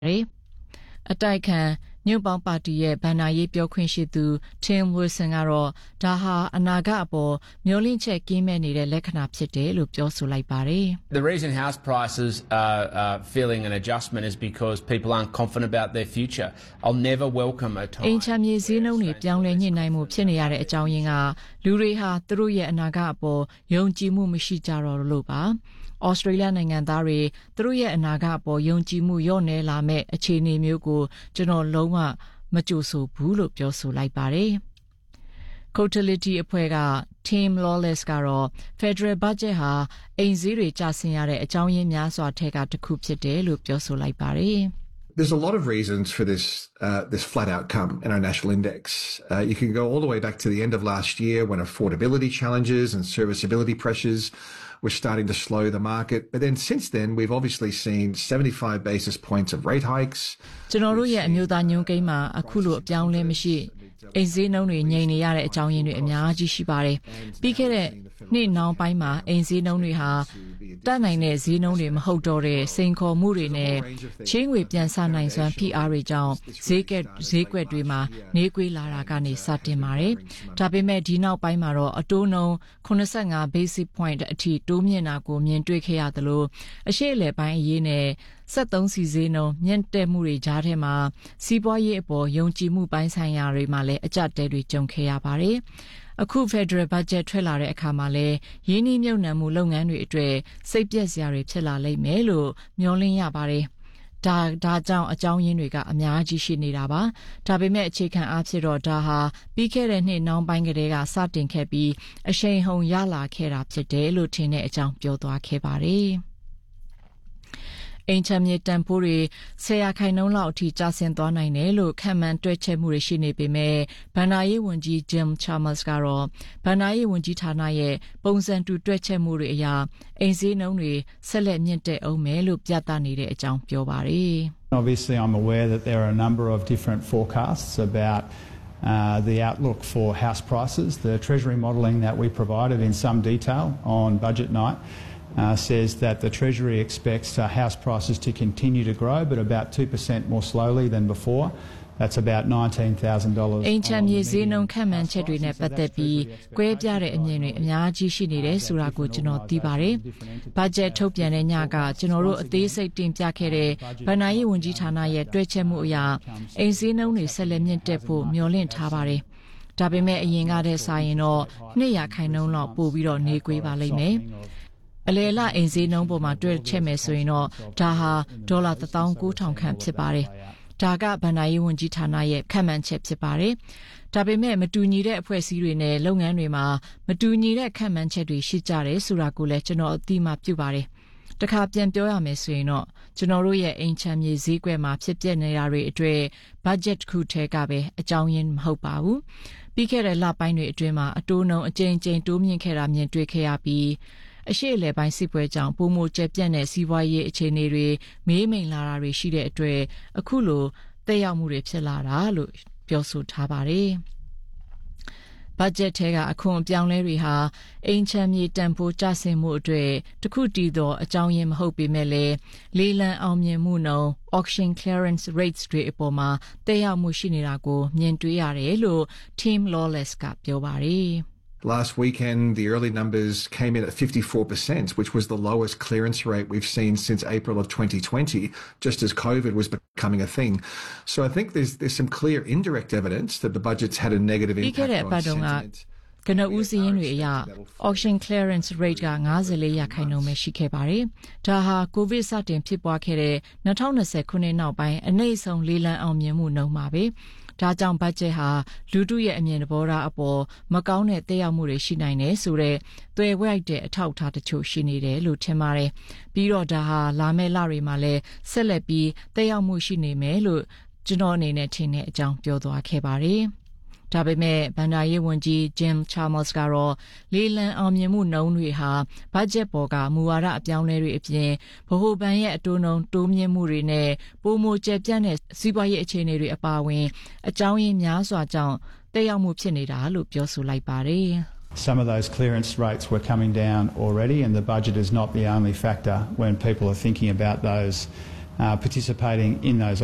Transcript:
အတိုက်ခံညွန့်ပေါင်းပါတီရဲ့ဗန်နာရေးပြောခွင့်ရှိသူ Tim Wilson ကတော့ဒါဟာအနာဂတ်အပေါ်မျှော်လင့်ချက်ကင်းမဲ့နေတဲ့လက္ခဏာဖြစ်တယ်လို့ပြောဆိုလိုက်ပါတယ်။ The reason house prices are feeling an adjustment is because people aren't confident about their future. I'll never welcome a time. အိမ်ချမ်းမြေဈေးနှုန်းတွေပြောင်းလဲညှိနှိုင်းမှုဖြစ်နေရတဲ့အကြောင်းရင်းကလူတွေဟာသူတို့ရဲ့အနာဂတ်အပေါ်ယုံကြည်မှုမရှိကြတော့လို့ပါ။ ဩစတြေးလျနိုင်ငံသားတွေသူတို့ရဲ့အနာဂတ်အပေါ်ယုံကြည်မှုလျော့နည်းလာမဲ့အခြေအနေမျိုးကိုကျွန်တော်လုံးဝမကြိုဆိုဘူးလို့ပြောဆိုလိုက်ပါတယ်။ Cotality အဖွဲ့က Tim Lawless ကတော့ Federal Budget ဟာအိမ်ဈေးတွေကျဆင်းရတဲ့အကြောင်းရင်းများစွာထက်ကတစ်ခုဖြစ်တယ်လို့ပြောဆိုလိုက်ပါတယ်။ There's a lot of reasons for this flat outcome in our national index. You can go all the way back to the end of last year when affordability challenges and serviceability pressures were starting to slow the market. But then since then, we've obviously seen 75 basis points of rate hikes. ကျွန်တော်တို့ရဲ့အမျိုးသားညွှန်းကိန်းမှာအခုလိုအပြောင်းလဲမရှိအိမ်ဈေးနှုန်းတွေငြိမ်နေရတဲ့အကြောင်းရင်းတွေအများကြီးရှိပါတယ်။ပြီးခဲ့တဲ့နှစ်နောက်ပိုင်းမှာအိမ်ဈေးနှုန်းတွေဟာတက်နိုင်တဲ့ဈေးနှုန်းတွေမဟုတ်တော့တဲ့စိန်ခေါ်မှုတွေနဲ့ချင်းငွေပြန်ဆနိုင်စွမ်းဖိအားတွေကြောင့်ဈေးကွက်တွေမှာနေကွေးလာတာကနေစတင်ပါတယ်။ဒါပေမဲ့ဒီနောက်ပိုင်းမှာတော့အတိုးနှုန်း85 basic point အထိတိုးမြင့်တာကိုမြင်တွေ့ခဲ့ရသလိုအရှေ့အလယ်ပိုင်းအရေးနဲ့73စီဈေးနှုန်းမြင့်တက်မှုတွေကြားထဲမှာစီးပွားရေးအပေါ်ယုံကြည်မှုပိုင်းဆိုင်ရာတွေမှာလည်းအကျပ်တဲတွေကြုံခဲ့ရပါတယ်။အခု Federal Budget ထွက်လာတဲ့အခါမှာလည်းရင်းနှီးမြှုပ်နှံမှုလုပ်ငန်းတွေအတွက်စိတ်ပျက်စရာတွေဖြစ်လာလိမ့်မယ်လို့မျှော်လင့်ရပါတယ်။ဒါကြောင့်အကြောင်းရင်းတွေကအများကြီးရှိနေတာပါ။ဒါပေမဲ့အခြေခံအားဖြင့်တော့ဒါဟာပြီးခဲ့တဲ့နှစ်နောက်ပိုင်းကတည်းကစတင်ခဲ့ပြီးအရှိန်ဟုန်ရလာခဲ့တာဖြစ်တယ်လို့ထင်တဲ့အကြောင်းပြောသွားခဲ့ပါတယ်။အိမ်ချမ်းမြေတန်ဖိုးတွေ10%လောက်အထိကျဆင်းသွားနိုင်တယ်လို့ခန့်မှန်းတွက်ချက်မှုတွေရှိနေပေမဲ့ဘဏ္ဍာရေးဝန်ကြီး Jim Chalmers ကတော့ဘဏ္ဍာရေးဝန်ကြီးဌာနရဲ့ပုံစံတူတွက်ချက်မှုတွေအရအိမ်ဈေးနှုန်းတွေဆက်လက်မြင့်တက်အောင်မယ်လို့ပြသနေတဲ့အကြောင်းပြောပါတယ်။ Obviously, I'm aware that there are a number of different forecasts about the outlook for house prices. The Treasury modelling that we provided in some detail on budget night says that the Treasury expects house prices to continue to grow, but about 2% more slowly than before. That's about $19,000. အိမ်ချမ်းမြေဈေးနှုန်းခန့်မှန်းချက်တွေနဲ့ပတ်သက်ပြီးကွဲပြားတဲ့အမြင်တွေအများကြီးရှိနေတယ်ဆိုတာကိုကျွန်တော်သိပါတယ်။ Budget ထုတ်ပြန်တဲ့ညကကျွန်တော်တို့အသေးစိတ်တင်ပြခဲ့တဲ့ဘဏ္ဍာရေးဝန်ကြီးဌာနရဲ့တွက်ချက်မှုအရအိမ်ဈေးနှုန်းတွေဆက်လက်မြင့်တက်ဖို့မျှော်လင့်ထားပါတယ်။ဒါပေမဲ့အရင်ကတည်းကဆိုရင်တော့2%လောက်ပိုပြီးတော့နေကွေးပါလိမ့်မယ်။အလဲလအိမ်ဈေးနှုန်းပေါ်မှာတွက်ချက်မယ်ဆိုရင်တော့ဒါဟာဒေါ်လာ19,000ခန့်ဖြစ်ပါတယ်။ဒါကဘဏ္ဍာရေးဝန်ကြီးဌာနရဲ့ခန့်မှန်းချက်ဖြစ်ပါတယ်။ဒါပေမဲ့မတူညီတဲ့အဖွဲ့အစည်းတွေနဲ့လုပ်ငန်းတွေမှာမတူညီတဲ့ခန့်မှန်းချက်တွေရှိကြတယ်ဆိုတာကိုလည်းကျွန်တော်အသိမှပြုပါတယ်။တခါပြန်ပြောရမယ်ဆိုရင်တော့ကျွန်တော်တို့ရဲ့အိမ်ချမ်းမြေဈေးကွက်မှာဖြစ်ပျက်နေတာတွေအတွေ့ budget တစ်ခုထဲကပဲအကြောင်းရင်းမဟုတ်ပါဘူး။ပြီးခဲ့တဲ့လပိုင်းတွေအတွင်းမှာအတိုးနှုန်းအကြိမ်ကြိမ်တိုးမြင့်ခဲ့တာမြင်တွေ့ခဲ့ရပြီးအရှိအလယ်ပိုင်းစစ်ပွဲကြောင့်ပုံမိုကျပြန့်တဲ့စီးပွားရေးအခြေအနေတွေမေးမိန်လာတာတွေရှိတဲ့အတွက်အခုလိုသက်ရောက်မှုတွေဖြစ်လာတာလို့ပြောဆိုထားပါတယ်။ Budget ထဲကအခွန်အပြောင်းလဲတွေဟာအိမ်ချမ်းမြေတန်ဖိုးကျဆင်းမှုအတွက်တခုတည်သောအကြောင်းရင်းမဟုတ်ပေမဲ့လည်းလေလံအောင်မြင်မှုနှုန်း auction clearance rates တွေအပေါ်မှာသက်ရောက်မှုရှိနေတာကိုမြင်တွေ့ရတယ်လို့ Tim Lawless ကပြောပါတယ်။ Last weekend, the early numbers came in at 54%, which was the lowest clearance rate we've seen since April of 2020, just as COVID was becoming a thing. So I think there's some clear indirect evidence that the budget's had a negative impact on sentiment. ကနဦးစီးရင်တွေအရ auction clearance rate က54%ပဲရှိခဲ့ပါတယ်။ဒါဟာ COVID စတင်ဖြစ်ပွားခဲ့တဲ့2020ခုနှစ်နောက်ပိုင်းအနည်းဆုံးလေလံအောင်မြင်မှုနှုန်းပါပဲ။ဒါကြောင့် budget ဟာလူထုရဲ့အမြင်သဘောထားအပေါ်မကောင်းတဲ့သက်ရောက်မှုတွေရှိနိုင်တယ်ဆိုတဲ့သွယ်ဝိုက်တဲ့အထောက်အထားတချို့ရှိနေတယ်လို့ထင်ပါတယ်။ပြီးတော့ဒါဟာလာမယ့်လတွေမှာလည်းဆက်လက်ပြီးသက်ရောက်မှုရှိနေမယ်လို့ကျွန်တော်အနေနဲ့ထင်တဲ့အကြောင်းပြောသွားခဲ့ပါတယ်။ဒါပေမဲ့ဘဏ္ဍာရေးဝန်ကြီး Jim Chalmers ကတော့လေလံအောင်မြင်မှုနှုန်းတွေဟာ budget ပေါ်ကမူဝါဒအပြောင်းလဲတွေအပြင်ဗဟိုဘဏ်ရဲ့အတိုးနှုန်းတိုးမြင့်မှုတွေနဲ့ပုံမိုကျပြန့်တဲ့စီးပွားရေးအခြေအနေတွေအပါအဝင်အကြောင်းရင်းများစွာကြောင့်သက်ရောက်မှုဖြစ်နေတာလို့ပြောဆိုလိုက်ပါတယ်။ Some of those clearance rates were coming down already and the budget is not the only factor when people are thinking about those participating in those